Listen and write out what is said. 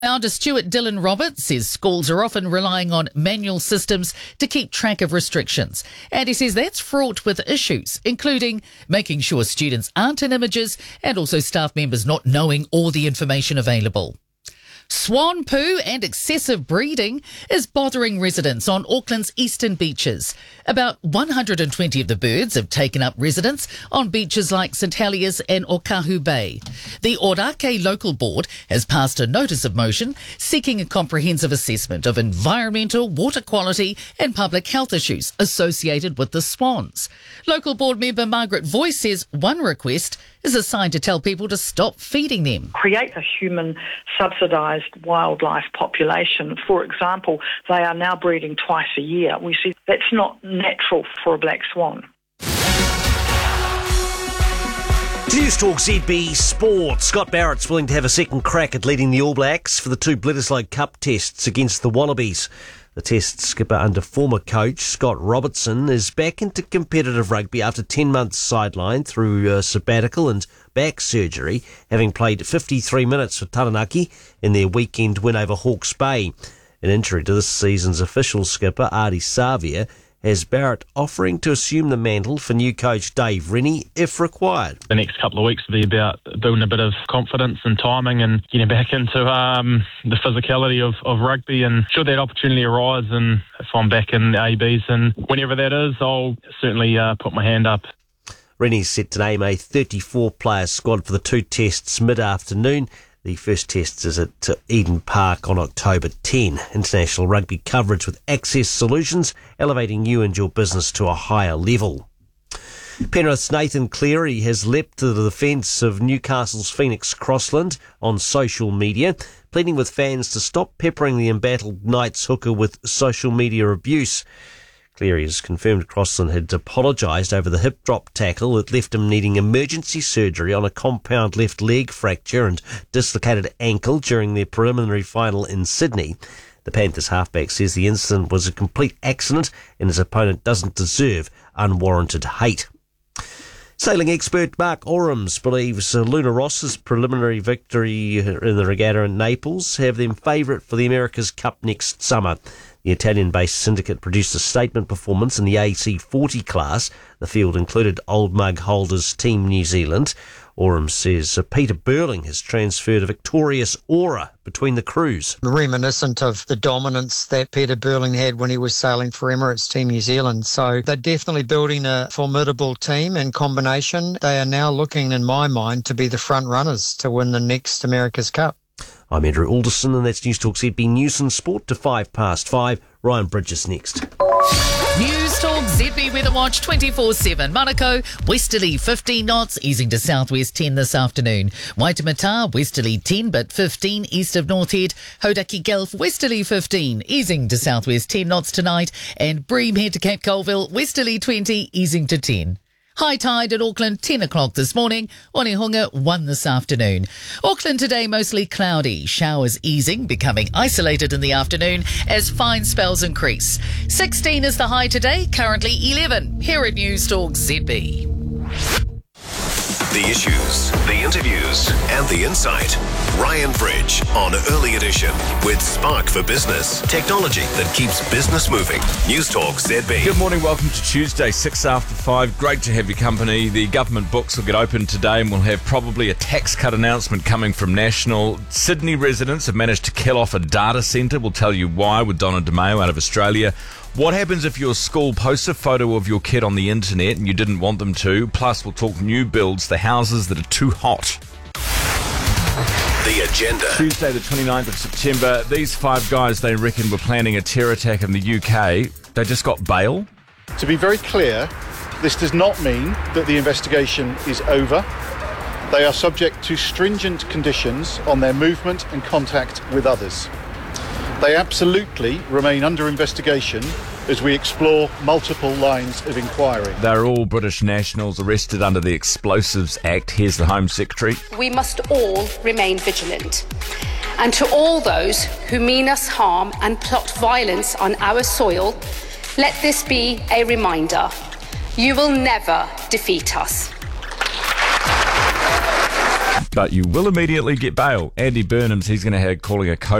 Founder Stuart Dylan Roberts says schools are often relying on manual systems to keep track of restrictions. And he says that's fraught with issues, including making sure students aren't in images and also staff members not knowing all the information available. Swan poo and excessive breeding is bothering residents on Auckland's eastern beaches. About 120 of the birds have taken up residence on beaches like St Heliers and Okahu Bay. The Orake Local Board has passed a notice of motion seeking a comprehensive assessment of environmental, water quality and public health issues associated with the swans. Local Board member Margaret Voice says one request is a sign to tell people to stop feeding them. Create a human subsidised wildlife population. For example, they are now breeding twice a year. We see that's not natural for a black swan. News Talk ZB Sport. Scott Barrett's willing to have a second crack at leading the All Blacks for the two Bledisloe Cup tests against the Wallabies. The Test skipper under former coach Scott Robertson is back into competitive rugby after 10 months sidelined through sabbatical and back surgery, having played 53 minutes for Taranaki in their weekend win over Hawke's Bay. An injury to this season's official skipper, Ardie Savia, has Barrett offering to assume the mantle for new coach Dave Rennie if required. The next couple of weeks will be about building a bit of confidence and timing and getting back into the physicality of rugby, and should that opportunity arise, and if I'm back in the ABs and whenever that is, I'll certainly put my hand up. Rennie's set to name a 34-player squad for the two tests mid-afternoon. The first test is at Eden Park on October 10. International rugby coverage with Access Solutions, elevating you and your business to a higher level. Penrith's Nathan Cleary has leapt to the defence of Newcastle's Phoenix Crossland on social media, pleading with fans to stop peppering the embattled Knights hooker with social media abuse. Cleary has confirmed Crossland had apologised over the hip drop tackle that left him needing emergency surgery on a compound left leg fracture and dislocated ankle during their preliminary final in Sydney. The Panthers halfback says the incident was a complete accident and his opponent doesn't deserve unwarranted hate. Sailing expert Mark Orams believes Luna Ross's preliminary victory in the regatta in Naples have them favourite for the America's Cup next summer. The Italian-based syndicate produced a statement performance in the AC40 class. The field included Old Mug holders Team New Zealand. Orams says Peter Burling has transferred a victorious aura between the crews. Reminiscent of the dominance that Peter Burling had when he was sailing for Emirates Team New Zealand. So they're definitely building a formidable team and combination. They are now looking, in my mind, to be the front runners to win the next America's Cup. I'm Andrew Alderson, and that's News Talk ZB News and Sport to 5:05. Ryan Bridges next. News Talk ZB Weather Watch 24/7. Manukau, westerly 15 knots, easing to southwest 10 this afternoon. Waitemata, westerly 10 but 15 east of North Head. Hodaki Gulf, westerly 15, easing to southwest 10 knots tonight. And Bream Head to Cape Colville, westerly 20, easing to 10. High tide at Auckland, 10 o'clock this morning. Onehunga, 1 this afternoon. Auckland today mostly cloudy. Showers easing, becoming isolated in the afternoon as fine spells increase. 16 is the high today, currently 11. Here at News Talk ZB. The issues, the interviews, and the insight. Ryan Bridge on Early Edition with Spark for Business. Technology that keeps business moving. News Talk ZB. Good morning, welcome to Tuesday, 6 after 5. Great to have your company. The government books will get open today and we'll have probably a tax cut announcement coming from National. Sydney residents have managed to kill off a data centre. We'll tell you why with Donna DeMeo out of Australia. What happens if your school posts a photo of your kid on the internet and you didn't want them to? Plus, we'll talk new builds, the houses that are too hot. The agenda. Tuesday, the 29th of September. These five guys, they reckon, were planning a terror attack in the UK. They just got bail. To be very clear, this does not mean that the investigation is over. They are subject to stringent conditions on their movement and contact with others. They absolutely remain under investigation as we explore multiple lines of inquiry. They're all British nationals arrested under the Explosives Act. Here's the Home Secretary. We must all remain vigilant. And to all those who mean us harm and plot violence on our soil, let this be a reminder. You will never defeat us. but you will immediately get bail. Andy Burnham's, he's going to have calling a